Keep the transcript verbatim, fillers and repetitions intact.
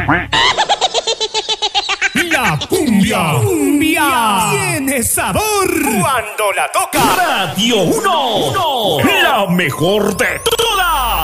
La cumbia, cumbia tiene sabor cuando la toca Radio uno, uno, la mejor de